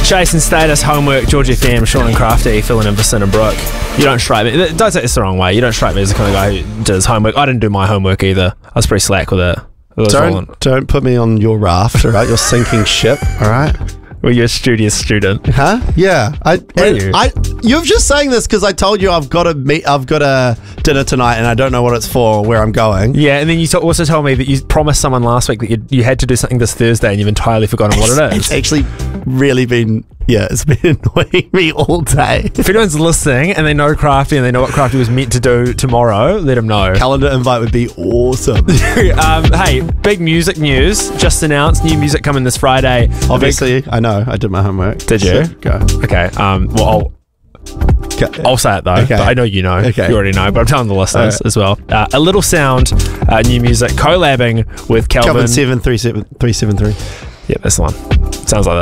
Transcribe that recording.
Jason Status, Homework, George FM, Sean and Crafty, Phil and Iverson and Brooke. You don't strike me. Don't take this the wrong way. You don't strike me as the kind of guy who does homework. I didn't do my homework either. I was pretty slack with it. Don't put me on your raft, all right? You're sinking ship, all right? Were you a studious student? Huh? Yeah. You're just saying this because I told you I've got a dinner tonight and I don't know what it's for or where I'm going. Yeah, and then you also told me that you promised someone last week that you had to do something this Thursday and you've entirely forgotten what it is. It's actually really been... Yeah, it's been annoying me all day. If anyone's listening and they know Crafty and they know what Crafty was meant to do tomorrow, let them know. Calendar invite would be awesome. Hey, big music news. Just announced new music coming this Friday. Obviously, I know. I did my homework. Did you? So, go. Okay. Well, I'll say it though. Okay. But I know you know. Okay. You already know, but I'm telling the listeners as well. A Little Sound, new music, collabing with Calvin. Calvin 73773. Yeah, that's the one. Sounds like this.